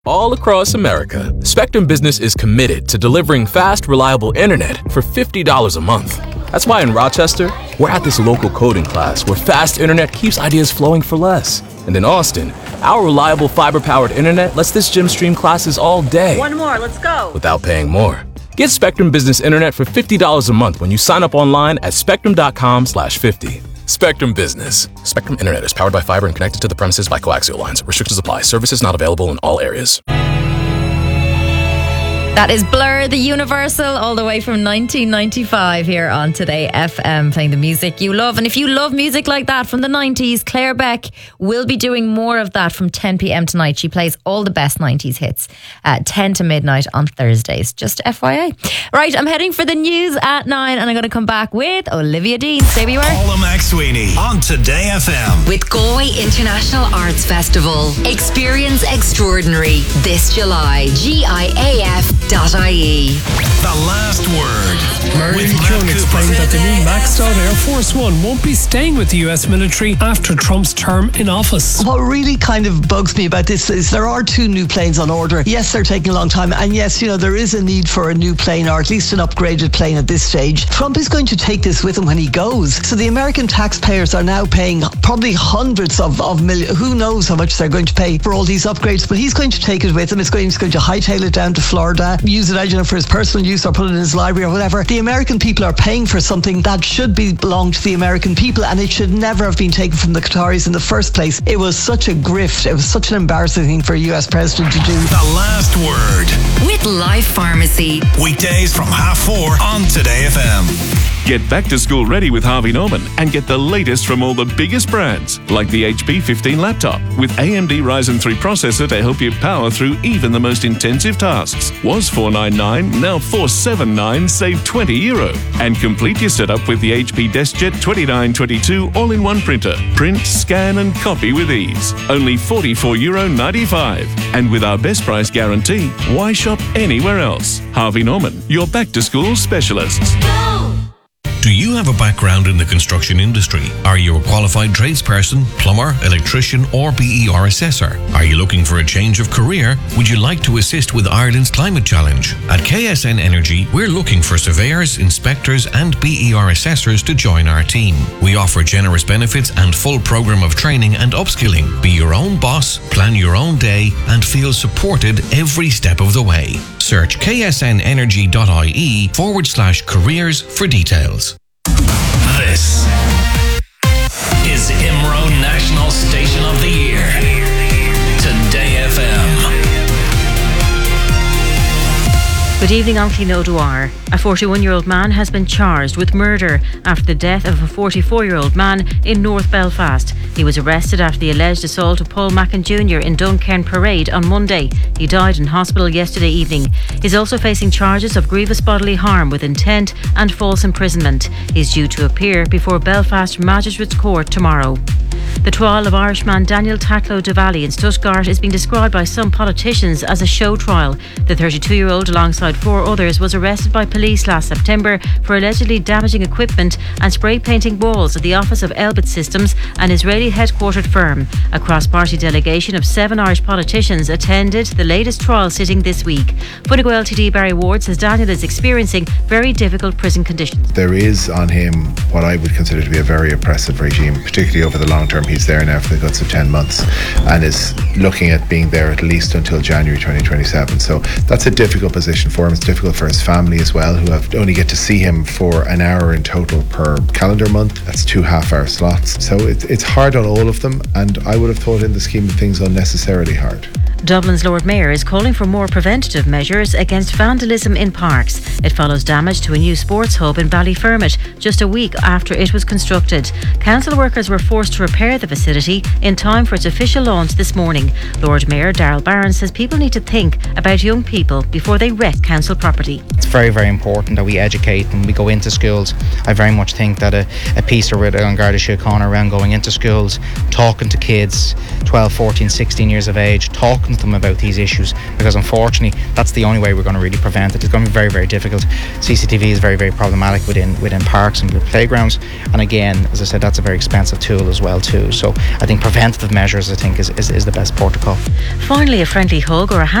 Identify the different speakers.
Speaker 1: All across America, Spectrum Business is committed to delivering fast, reliable internet for $50 a month. That's why in Rochester, we're at this local coding class where fast internet keeps ideas flowing for less. And in Austin, our reliable fiber-powered internet lets this gym stream classes all day.
Speaker 2: One more, let's go.
Speaker 1: Without paying more. Get Spectrum Business Internet for $50 a month when you sign up online at spectrum.com/50. Spectrum Business. Spectrum Internet is powered by fiber and connected to the premises by coaxial lines. Restrictions apply. Services not available in all areas.
Speaker 3: That is Blur, the Universal, all the way from 1995 here on Today FM, playing the music you love. And if you love music like that from the 90s, Claire Beck will be doing more of that from 10 p.m. tonight. She plays all the best 90s hits at 10 to midnight on Thursdays. Just FYI. Right, I'm heading for the news at 9 and I'm going to come back with Olivia Dean. Stay where you are.
Speaker 4: Paula McSweeney on Today FM.
Speaker 5: With Galway International Arts Festival. Experience extraordinary this July. GIAF.ie.
Speaker 4: The Last Word.
Speaker 6: Murray Chung explained that the new maxed-out Air Force One won't be staying with the US military after Trump's term in office.
Speaker 7: What really kind of bugs me about this is there are 2 new planes on order. Yes, they're taking a long time, and yes, there is a need for a new plane, or at least an upgraded plane at this stage. Trump is going to take this with him when he goes. So the American taxpayers are now paying probably hundreds of millions. Who knows how much they're going to pay for all these upgrades, but he's going to take it with him. He's going to hightail it down to Florida, use it for his personal use or put it in his library or whatever. The American people are paying for something that should belong to the American people, and it should never have been taken from the Qataris in the first place. It was such a grift. It was such an embarrassing thing for a US president to do.
Speaker 4: The Last Word.
Speaker 5: With Life Pharmacy.
Speaker 4: Weekdays from 4:30 on Today FM.
Speaker 8: Get back to school ready with Harvey Norman and get the latest from all the biggest brands, like the HP 15 laptop with AMD Ryzen 3 processor to help you power through even the most intensive tasks. Was $499, now $479, save €20. And complete your setup with the HP DeskJet 2922 all-in-one printer. Print, scan and copy with ease. Only €44.95. And with our best price guarantee, why shop anywhere else? Harvey Norman, your back-to-school specialists.
Speaker 9: Do you have a background in the construction industry? Are you a qualified tradesperson, plumber, electrician or BER assessor? Are you looking for a change of career? Would you like to assist with Ireland's climate challenge? At KSN Energy, we're looking for surveyors, inspectors and BER assessors to join our team. We offer generous benefits and full program of training and upskilling. Be your own boss, plan your own day and feel supported every step of the way. Search ksnenergy.ie/careers for details.
Speaker 4: This is IMRO National Station of the Year. Today FM.
Speaker 10: Good evening, I'm Clean O'Dwyer. A 41-year-old man has been charged with murder after the death of a 44-year-old man in North Belfast. He was arrested after the alleged assault of Paul Mackin Jr. in Duncairn Parade on Monday. He died in hospital yesterday evening. He's also facing charges of grievous bodily harm with intent and false imprisonment. He's due to appear before Belfast Magistrates Court tomorrow. The trial of Irishman Daniel Tatlow Diwali in Stuttgart is being described by some politicians as a show trial. The 32-year-old, alongside 4 others, was arrested by police last September for allegedly damaging equipment and spray painting walls at the office of Elbit Systems, an Israeli headquartered firm. A cross-party delegation of 7 Irish politicians attended the latest trial sitting this week. Fine Gael TD Barry Ward says Daniel is experiencing very difficult prison conditions.
Speaker 11: There is on him what I would consider to be a very oppressive regime, particularly over the long term. He's there now for the guts of 10 months and is looking at being there at least until January 2027. So that's a difficult position for him. It's difficult for his family as well, who only get to see him for an hour in total per calendar month. That's 2 half-hour slots. So it's hard on all of them, and I would have thought in the scheme of things unnecessarily hard.
Speaker 10: Dublin's Lord Mayor is calling for more preventative measures against vandalism in parks. It follows damage to a new sports hub in Ballyfermot just a week after it was constructed. Council workers were forced to repair the facility in time for its official launch this morning. Lord Mayor Darrell Barron says people need to think about young people before they wreck council property.
Speaker 12: It's very, very important that we educate and we go into schools. I very much think that a piece of an Garda Síochána around going into schools, talking to kids 12, 14, 16 years of age, talking talking to them about these issues, because unfortunately that's the only way we're going to really prevent it. It's going to be very, very difficult. CCTV is very, very problematic within parks and playgrounds, and again, as I said, that's a very expensive tool as well too. So I think preventative measures, I think, is the best protocol.
Speaker 10: Finally, a friendly hug or a